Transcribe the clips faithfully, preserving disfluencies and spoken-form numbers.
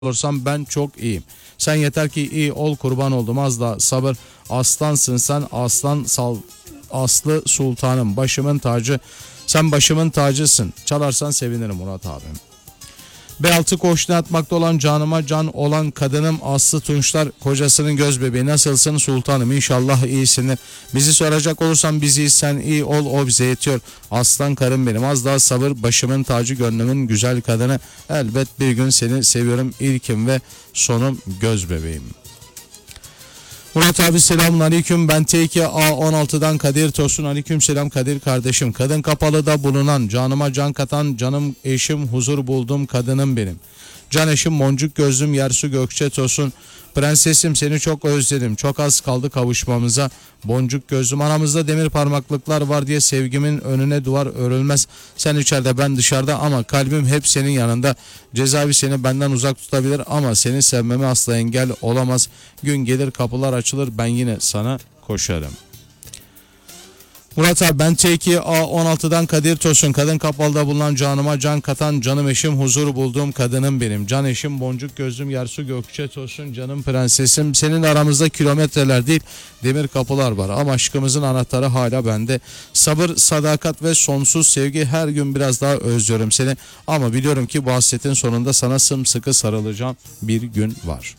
olursam ben çok iyiyim. Sen yeter ki iyi ol, kurban oldum, az da sabır. Aslansın sen, aslan sal, aslı sultanım, başımın tacı. Sen başımın tacısın. Çalarsan sevinirim Murat abim. B altı koşuna atmakta olan canıma can olan kadınım Aslı Tunçlar, kocasının göz bebeği. Nasılsın sultanım? İnşallah iyisindir. Bizi soracak olursan bizi sen iyi ol, o bize yetiyor. Aslan karım benim, az daha sabır, başımın tacı, gönlümün güzel kadını. Elbet bir gün seni seviyorum, ilkim ve sonum göz bebeğim. Murat abi selamun aleyküm, ben T iki A on altıdan Kadir Tosun. Aleyküm selam Kadir kardeşim. Kadın Kapalı'da bulunan, canıma can katan canım eşim, huzur buldum kadınım benim. Can eşim Boncuk Gözlüm Yersu Gökçe Tosun. Prensesim seni çok özledim, çok az kaldı kavuşmamıza. Boncuk Gözlüm, aramızda demir parmaklıklar var diye sevgimin önüne duvar örülmez. Sen içeride ben dışarıda ama kalbim hep senin yanında. Cezaevi seni benden uzak tutabilir ama seni sevmeme asla engel olamaz. Gün gelir kapılar açılır, ben yine sana koşarım. Murat abi ben T iki A on altıdan Kadir Tosun. Kadın Kapalı'da bulunan canıma can katan canım eşim, huzur bulduğum kadınım benim. Can eşim Boncuk Gözlüm Yersu Gökçe Tosun, canım prensesim. Senin aramızda kilometreler değil demir kapılar var ama aşkımızın anahtarı hala bende. Sabır, sadakat ve sonsuz sevgi, her gün biraz daha özlüyorum seni. Ama biliyorum ki bu hasretin sonunda sana sımsıkı sarılacağım bir gün var.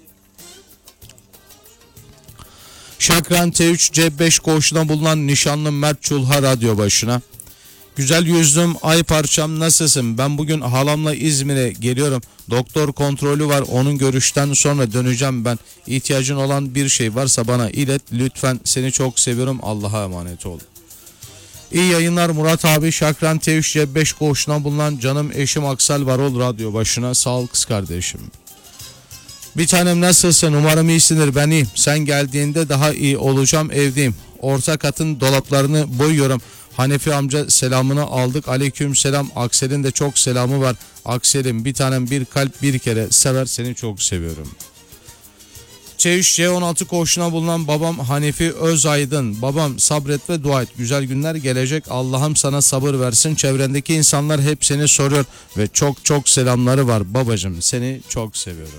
Şakran T üç C beş koğuşuna bulunan nişanlım Mert Çulha radyo başına. Güzel yüzlüm ay parçam nasılsın? Ben bugün halamla İzmir'e geliyorum. Doktor kontrolü var, onun görüşten sonra döneceğim ben. İhtiyacın olan bir şey varsa bana ilet lütfen, seni çok seviyorum, Allah'a emanet ol. İyi yayınlar Murat abi. Şakran T üç C beş koğuşuna bulunan canım eşim Aksel Varol radyo başına. Sağ ol kız kardeşim. Bir tanem nasılsın? Umarım iyisindir. Ben iyiyim. Sen geldiğinde daha iyi olacağım, evdeyim. Orta katın dolaplarını boyuyorum. Hanefi amca selamını aldık. Aleyküm selam. Aksel'in de çok selamı var. Aksel'im bir tanem, bir kalp bir kere sever, seni çok seviyorum. C üç C on altı koğuşuna bulunan babam Hanefi Özaydın. Babam sabret ve dua et. Güzel günler gelecek. Allah'ım sana sabır versin. Çevrendeki insanlar hep seni soruyor ve çok çok selamları var. Babacım seni çok seviyorum.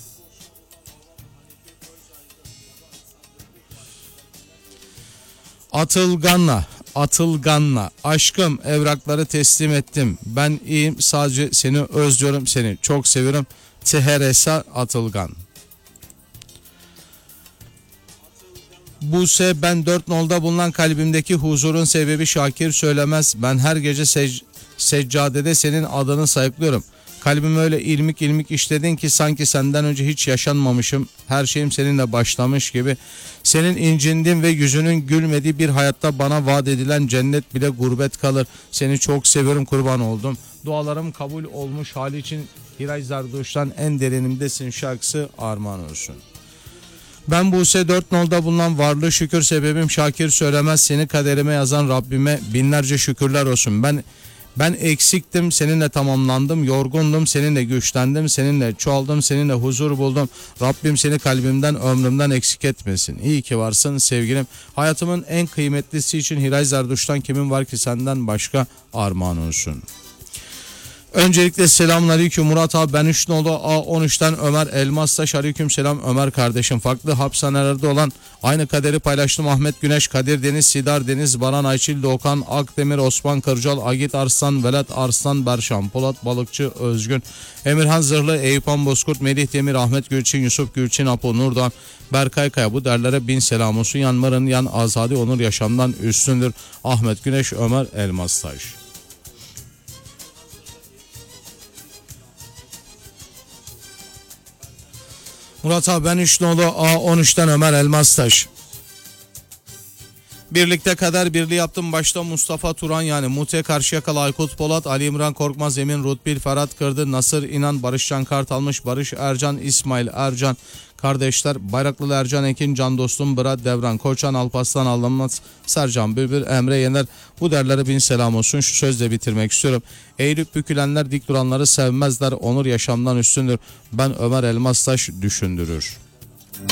Atılgan'la, Atılgan'la aşkım evrakları teslim ettim. Ben iyiyim, sadece seni özlüyorum, seni çok seviyorum. Teheresa Atılgan. Buse ben dört nolda bulunan kalbimdeki huzurun sebebi Şakir Söylemez. Ben her gece sec- seccadede senin adını sayıklıyorum. Kalbim öyle ilmik ilmik işledin ki sanki senden önce hiç yaşanmamışım. Her şeyim seninle başlamış gibi. Senin incindiğin ve yüzünün gülmediği bir hayatta bana vaat edilen cennet bile gurbet kalır. Seni çok seviyorum, kurban oldum. Dualarım kabul olmuş hali için Hiray Zarduş'tan en derinimdesin şarkısı armağan olsun. Ben Buse dört nolda bulunan varlığı şükür sebebim Şakir Söylemez. Seni kaderime yazan Rabbime binlerce şükürler olsun. Ben Ben eksiktim, seninle tamamlandım, yorgundum, seninle güçlendim, seninle çoğaldım, seninle huzur buldum. Rabbim seni kalbimden, ömrümden eksik etmesin. İyi ki varsın sevgilim. Hayatımın en kıymetlisi için Hiray Zarduş'tan kimin var ki senden başka, armağan olsun. Öncelikle selamünaleyküm Murat abi, ben üç nolu A on üçten Ömer Elmastaş. Aleyküm selam Ömer kardeşim. Farklı hapishanelerde olan, aynı kaderi paylaştım Ahmet Güneş, Kadir Deniz, Sidar Deniz, Baran Ayçil, Doğukan Akdemir, Osman Kırcal, Agit Arslan, Velat Arslan, Berşan Polat, Balıkçı Özgün, Emirhan Zırhlı, Eyüpan Bozkurt, Melih Demir, Ahmet Gülçin, Yusuf Gülçin, Apo Nurdan, Berkay Kaya. Bu derlere bin selam olsun. Yan Mırın yan azadi onur yaşamdan üstündür. Ahmet Güneş, Ömer Elmastaş. Murat abi ben üç nolu A on üçten Ömer Elmastaş. Birlikte kader birliği yaptım. Başta Mustafa Turan yani Mute Karşıyakalı, Aykut Polat, Ali İmran Korkmaz, Emin Rutbil, Ferhat Kırdı, Nasır İnan, Barışcan Kartalmış, Barış Ercan, İsmail Ercan kardeşler, Bayraklılı Ercan Ekin, Can Dostum, Bırat Devran, Koçan, Alpaslan, Alınmaz, Sercan Bülbül, Emre Yener. Bu derlere bin selam olsun. Şu sözle bitirmek istiyorum. Eğilip bükülenler dik duranları sevmezler. Onur yaşamdan üstündür. Ben Ömer Elmastaş düşündürür.